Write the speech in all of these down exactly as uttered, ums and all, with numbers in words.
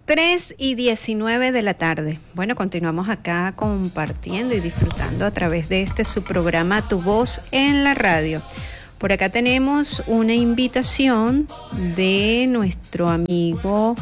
tres y diecinueve de la tarde. Bueno, continuamos acá compartiendo y disfrutando a través de este su programa Tu Voz en la Radio. Por acá tenemos una invitación de nuestro amigo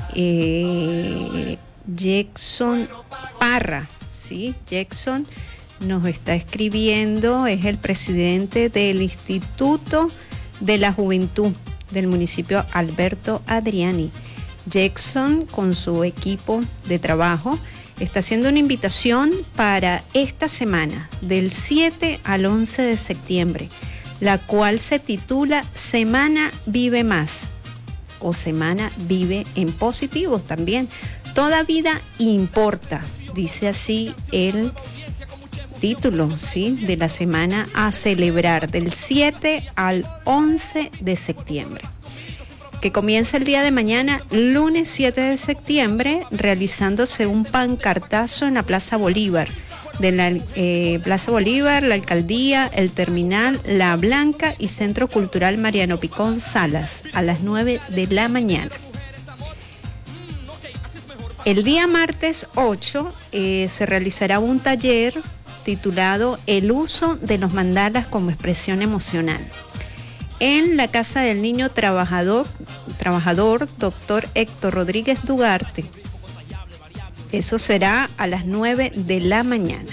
eh, Jackson Parra, ¿sí? Jackson nos está escribiendo, es el presidente del Instituto de la Juventud del municipio Alberto Adriani. Jackson, con su equipo de trabajo, está haciendo una invitación para esta semana, del siete al once de septiembre, la cual se titula Semana Vive Más o Semana Vive en Positivo también. Toda vida importa, dice así el título, ¿sí?, de la semana a celebrar del siete al once de septiembre, que comienza el día de mañana, lunes siete de septiembre, realizándose un pancartazo en la Plaza Bolívar, de la eh, Plaza Bolívar, la Alcaldía, el Terminal, La Blanca y Centro Cultural Mariano Picón Salas, a las nueve de la mañana. El día martes ocho eh, se realizará un taller titulado El uso de los mandalas como expresión emocional, en la Casa del Niño Trabajador, trabajador doctor Héctor Rodríguez Dugarte. Eso será a las nueve de la mañana.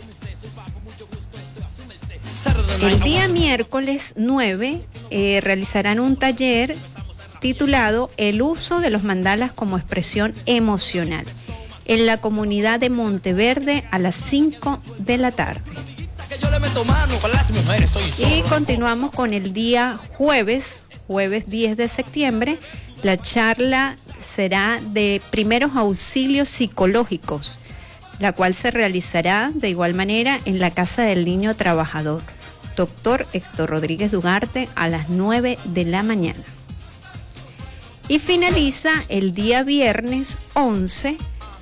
El día miércoles nueve eh, realizarán un taller titulado El uso de los mandalas como expresión emocional, en la comunidad de Monteverde a las cinco de la tarde. Y continuamos con el día jueves, jueves diez de septiembre. La charla será de primeros auxilios psicológicos, la cual se realizará de igual manera en la Casa del Niño Trabajador, doctor Héctor Rodríguez Dugarte, a las nueve de la mañana. Y finaliza el día viernes once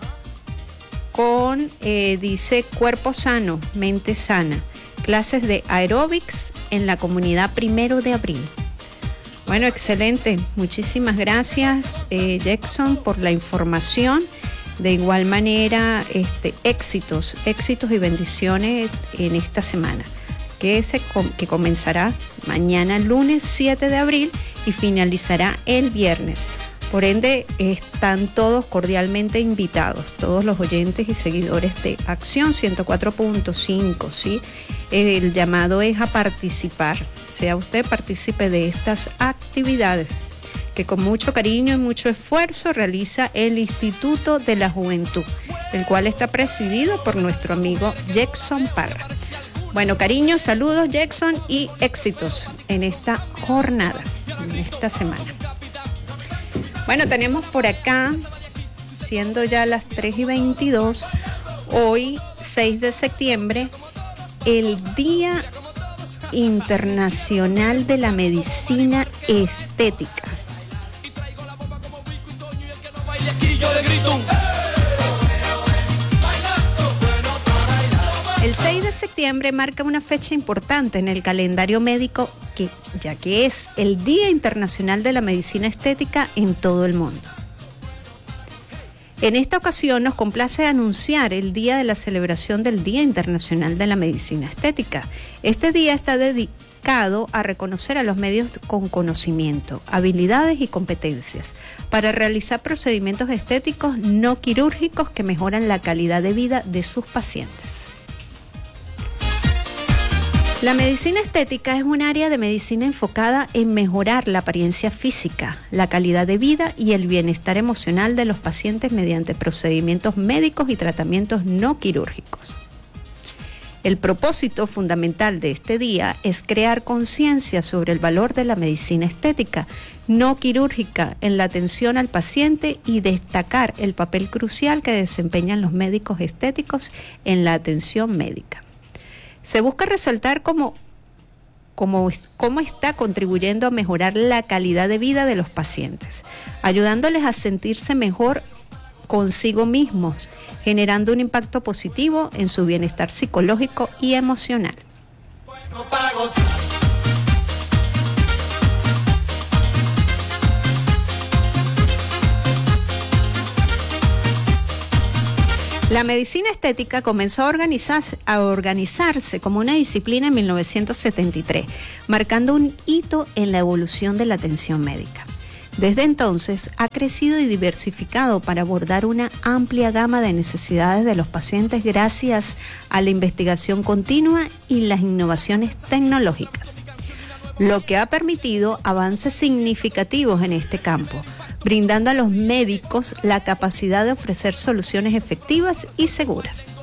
con, eh, dice, cuerpo sano, mente sana, clases de aeróbics en la comunidad Primero de Abril. Bueno, excelente. Muchísimas gracias, eh, Jackson, por la información. De igual manera, este, éxitos, éxitos y bendiciones en esta semana, que, se, que comenzará mañana, lunes siete de abril, y finalizará el viernes. Por ende, están todos cordialmente invitados, todos los oyentes y seguidores de Acción ciento cuatro punto cinco, ¿sí? El llamado es a participar. Sea usted partícipe de estas actividades que con mucho cariño y mucho esfuerzo realiza el Instituto de la Juventud, el cual está presidido por nuestro amigo Jackson Parra. Bueno, cariños, saludos, Jackson, y éxitos en esta jornada, en esta semana. Bueno, tenemos por acá, siendo ya las tres y veintidós, hoy seis de septiembre, el Día Internacional de la Medicina Estética. El seis de septiembre marca una fecha importante en el calendario médico, que, ya que es el Día Internacional de la Medicina Estética en todo el mundo. En esta ocasión nos complace anunciar el día de la celebración del Día Internacional de la Medicina Estética. Este día está dedicado a reconocer a los medios con conocimiento, habilidades y competencias para realizar procedimientos estéticos no quirúrgicos que mejoran la calidad de vida de sus pacientes. La medicina estética es un área de medicina enfocada en mejorar la apariencia física, la calidad de vida y el bienestar emocional de los pacientes mediante procedimientos médicos y tratamientos no quirúrgicos. El propósito fundamental de este día es crear conciencia sobre el valor de la medicina estética no quirúrgica en la atención al paciente y destacar el papel crucial que desempeñan los médicos estéticos en la atención médica. Se busca resaltar cómo, cómo, cómo está contribuyendo a mejorar la calidad de vida de los pacientes, ayudándoles a sentirse mejor consigo mismos, generando un impacto positivo en su bienestar psicológico y emocional. La medicina estética comenzó a organizarse, a organizarse como una disciplina en mil novecientos setenta y tres, marcando un hito en la evolución de la atención médica. Desde entonces ha crecido y diversificado para abordar una amplia gama de necesidades de los pacientes gracias a la investigación continua y las innovaciones tecnológicas, lo que ha permitido avances significativos en este campo, brindando a los médicos la capacidad de ofrecer soluciones efectivas y seguras.